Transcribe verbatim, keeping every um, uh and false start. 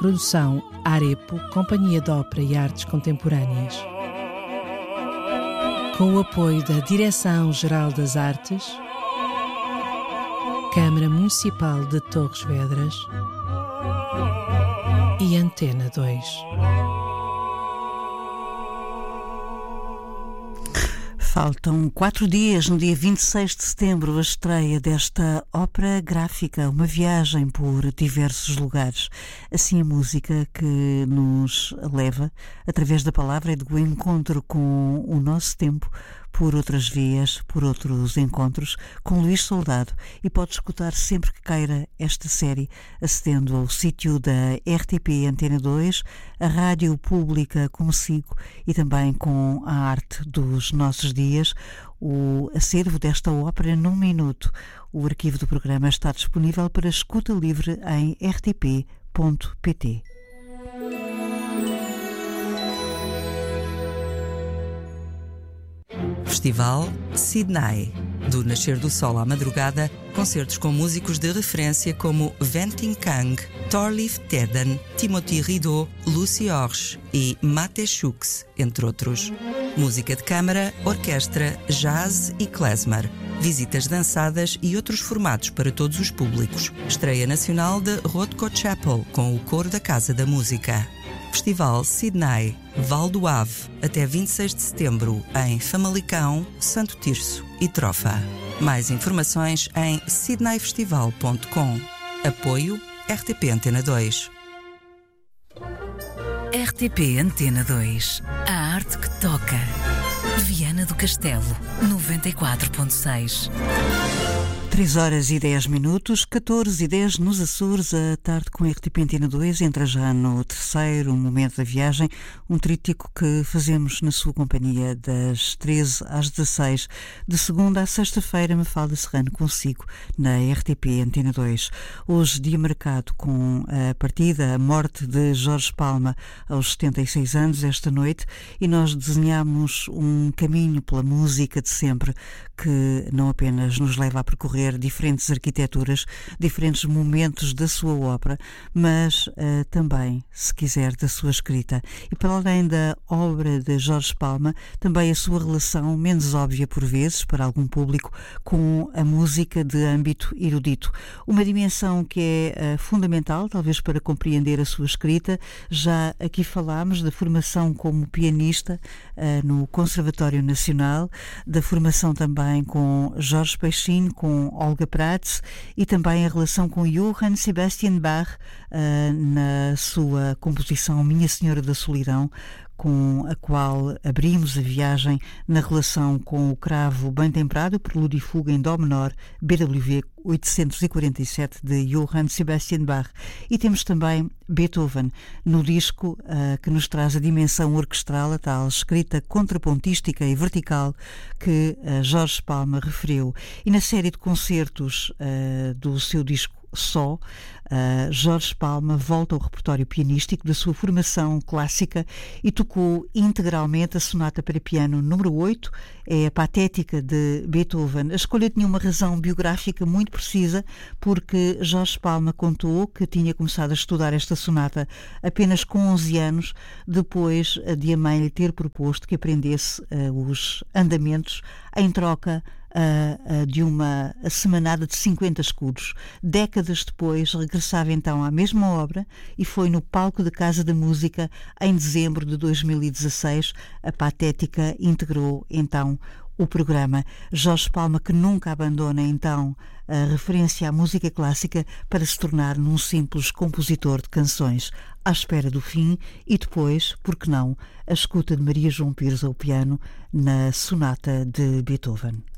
Produção Arepo, Companhia de Ópera e Artes Contemporâneas. Com o apoio da Direção-Geral das Artes, Câmara Municipal de Torres Vedras e Antena dois. Faltam quatro dias, no dia vinte e seis de setembro, a estreia desta ópera gráfica, uma viagem por diversos lugares. Assim a música que nos leva, através da palavra e do encontro com o nosso tempo, por outras vias, por outros encontros, com Luís Soldado. E pode escutar sempre que queira esta série, acedendo ao sítio da R T P Antena dois, a rádio pública consigo e também com a arte dos nossos dias. O acervo desta ópera num minuto. O arquivo do programa está disponível para escuta livre em r t p ponto p t. Festival Sydney. Do nascer do sol à madrugada, concertos com músicos de referência como Venting Kang, Thorleif Teden, Timothy Rideau, Lucy Orch e Mate Schux, entre outros. Música de câmara, orquestra, jazz e klezmer. Visitas dançadas e outros formatos para todos os públicos. Estreia nacional de Rothko Chapel, com o coro da Casa da Música. Festival Sydney, Val do Ave, até vinte e seis de setembro, em Famalicão, Santo Tirso e Trofa. Mais informações em sydney festival ponto com. Apoio R T P Antena dois. R T P Antena dois. A arte que toca. Viana do Castelo, noventa e quatro ponto seis. três horas e dez minutos, catorze e dez nos Açores. A tarde com R T P Antena dois entra já no terceiro momento da viagem, um tríptico que fazemos na sua companhia das treze às dezasseis, de segunda à sexta-feira. Mafalda Serrano consigo na R T P Antena dois. Hoje dia marcado com a partida, a morte de Jorge Palma aos setenta e seis anos esta noite, e nós desenhamos um caminho pela música de sempre que não apenas nos leva a percorrer diferentes arquiteturas, diferentes momentos da sua ópera, mas uh, também, se quiser, da sua escrita. E para além da obra de Jorge Palma, também a sua relação, menos óbvia por vezes, para algum público, com a música de âmbito erudito. Uma dimensão que é uh, fundamental, talvez, para compreender a sua escrita. Já aqui falámos da formação como pianista uh, no Conservatório Nacional, da formação também com Jorge Peixinho, com Olga Prats, e também a relação com Johann Sebastian Bach uh, na sua composição Minha Senhora da Solidão, com a qual abrimos a viagem na relação com o cravo bem temperado, prelúdio e fuga em dó menor, B W V oitocentos e quarenta e sete de Johann Sebastian Bach. E temos também Beethoven no disco uh, que nos traz a dimensão orquestral, a tal escrita contrapontística e vertical que uh, Jorge Palma referiu. E na série de concertos uh, do seu disco Só, Uh, Jorge Palma volta ao repertório pianístico da sua formação clássica e tocou integralmente a sonata para piano número oito, é a Patética de Beethoven. A escolha tinha uma razão biográfica muito precisa, porque Jorge Palma contou que tinha começado a estudar esta sonata apenas com onze anos, depois de a mãe lhe ter proposto que aprendesse uh, os andamentos em troca Uh, uh, de uma semanada de cinquenta escudos. Décadas depois, regressava então à mesma obra e foi no palco da Casa da Música, em dezembro de dois mil e dezasseis, a Patética integrou então o programa. Jorge Palma, que nunca abandona então a referência à música clássica para se tornar num simples compositor de canções, à espera do fim, e depois, por que não, a escuta de Maria João Pires ao piano na sonata de Beethoven.